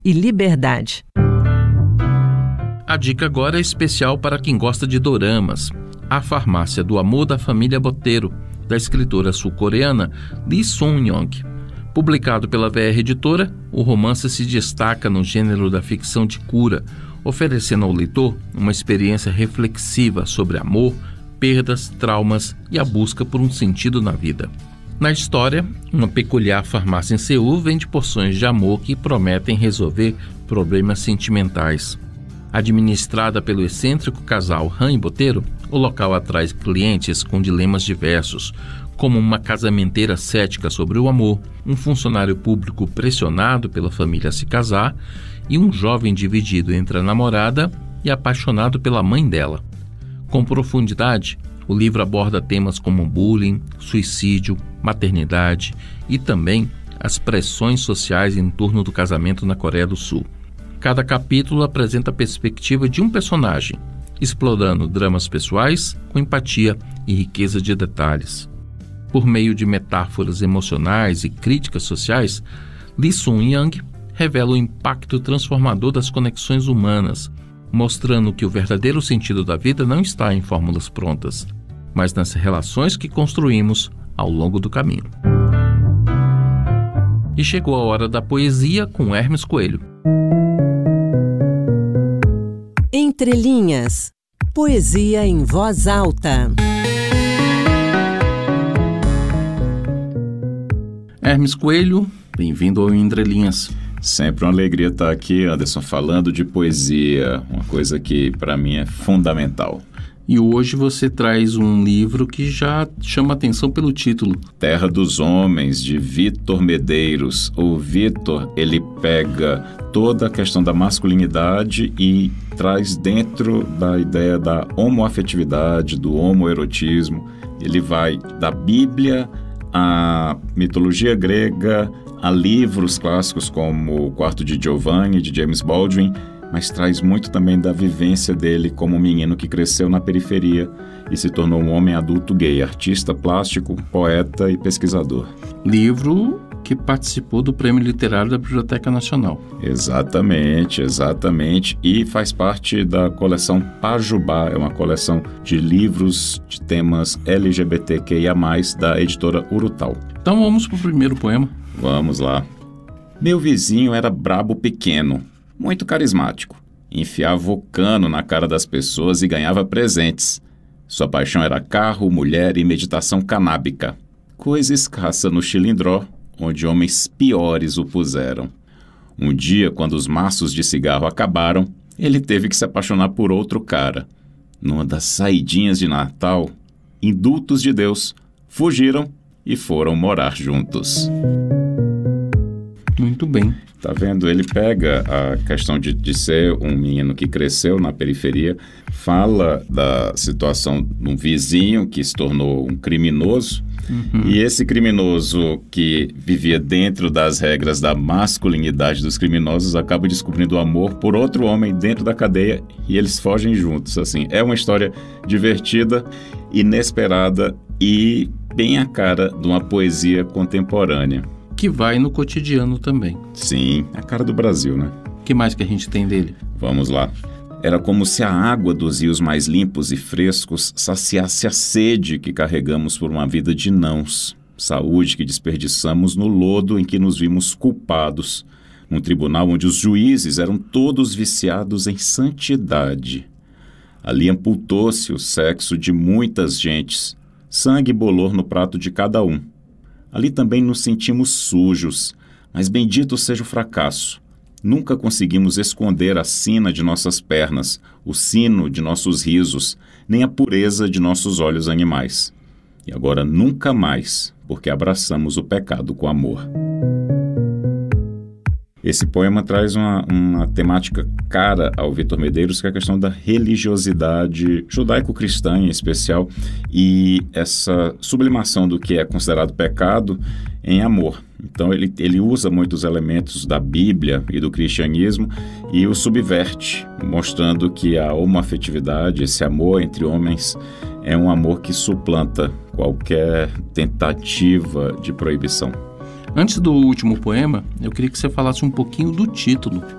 e liberdade. A dica agora é especial para quem gosta de doramas. A Farmácia do Amor da Família Boteiro, da escritora sul-coreana Lee Sun-young. Publicado pela VR Editora, o romance se destaca no gênero da ficção de cura, oferecendo ao leitor uma experiência reflexiva sobre amor, perdas, traumas e a busca por um sentido na vida. Na história, uma peculiar farmácia em Seul vende porções de amor que prometem resolver problemas sentimentais. Administrada pelo excêntrico casal Han e Boteiro, o local atrai clientes com dilemas diversos, como uma casamenteira cética sobre o amor, um funcionário público pressionado pela família a se casar e um jovem dividido entre a namorada e apaixonado pela mãe dela. Com profundidade, o livro aborda temas como bullying, suicídio, maternidade e também as pressões sociais em torno do casamento na Coreia do Sul. Cada capítulo apresenta a perspectiva de um personagem, explorando dramas pessoais com empatia e riqueza de detalhes. Por meio de metáforas emocionais e críticas sociais, Lee Sun-young revela o impacto transformador das conexões humanas, mostrando que o verdadeiro sentido da vida não está em fórmulas prontas, mas nas relações que construímos ao longo do caminho. E chegou a hora da poesia com Hermes Coelho. Entre linhas, poesia em voz alta. Hermes Coelho, bem-vindo ao Entre Linhas. Sempre uma alegria estar aqui, Anderson, falando de poesia, uma coisa que para mim é fundamental. E hoje você traz um livro que já chama atenção pelo título. Terra dos Homens, de Vítor Medeiros. O Vítor, ele pega toda a questão da masculinidade e traz dentro da ideia da homoafetividade, do homoerotismo. Ele vai da Bíblia à mitologia grega, a livros clássicos como O Quarto de Giovanni, de James Baldwin, mas traz muito também da vivência dele como um menino que cresceu na periferia e se tornou um homem adulto gay, artista plástico, poeta e pesquisador. Livro que participou do Prêmio Literário da Biblioteca Nacional. Exatamente. E faz parte da coleção Pajubá, é uma coleção de livros de temas LGBTQIA+, da editora Urutau. Então vamos para o primeiro poema. Vamos lá. Meu vizinho era brabo pequeno, muito carismático. Enfiava o cano na cara das pessoas e ganhava presentes. Sua paixão era carro, mulher e meditação canábica. Coisa escassa no Chilindró, onde homens piores o puseram. Um dia, quando os maços de cigarro acabaram, ele teve que se apaixonar por outro cara. Numa das saidinhas de Natal, indultos de Deus, fugiram e foram morar juntos. Muito bem. Tá vendo? Ele pega a questão de ser um menino que cresceu na periferia, fala da situação de um vizinho que se tornou um criminoso, e esse criminoso que vivia dentro das regras da masculinidade dos criminosos acaba descobrindo o amor por outro homem dentro da cadeia e eles fogem juntos. Assim, é uma história divertida, inesperada e bem a cara de uma poesia contemporânea. Que vai no cotidiano também. Sim, é a cara do Brasil, né? O que mais que a gente tem dele? Vamos lá. Era como se a água dos rios mais limpos e frescos saciasse a sede que carregamos por uma vida de nãos. Saúde que desperdiçamos no lodo em que nos vimos culpados. Num tribunal onde os juízes eram todos viciados em santidade. Ali amputou-se o sexo de muitas gentes. Sangue e bolor no prato de cada um. Ali também nos sentimos sujos, mas bendito seja o fracasso. Nunca conseguimos esconder a sina de nossas pernas, o sino de nossos risos, nem a pureza de nossos olhos animais. E agora nunca mais, porque abraçamos o pecado com amor. Esse poema traz uma temática cara ao Vítor Medeiros, que é a questão da religiosidade judaico-cristã em especial, e essa sublimação do que é considerado pecado em amor. Então ele usa muitos elementos da Bíblia e do cristianismo e o subverte, mostrando que a homoafetividade, esse amor entre homens, é um amor que suplanta qualquer tentativa de proibição. Antes do último poema, eu queria que você falasse um pouquinho do título.